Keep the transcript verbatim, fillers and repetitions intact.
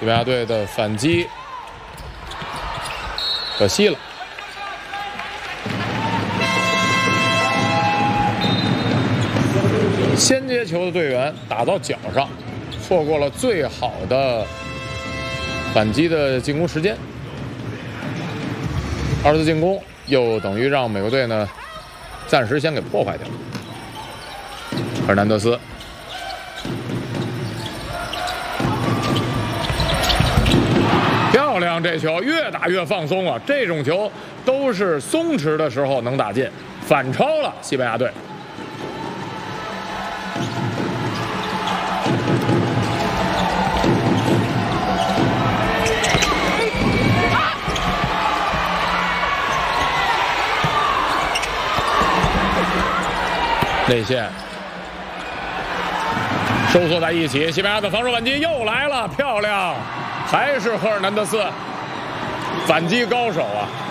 西班牙队的反击可惜了。先接球的队员打到脚上，错过了最好的反击的进攻时间。二次进攻又等于让美国队呢暂时先给破坏掉。赫尔南德斯。 漂亮，这球越打越放松啊！这种球都是松弛的时候能打进，反超了西班牙队。内线收缩在一起，西班牙的防守反击又来了，漂亮！ 还是赫尔南德斯，反击高手啊！